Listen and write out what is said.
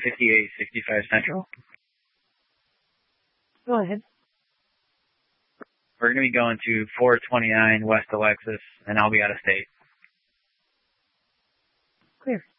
5865 Central. Go ahead. We're going to be going to 429 West Alexis, and I'll be out of state. Clear.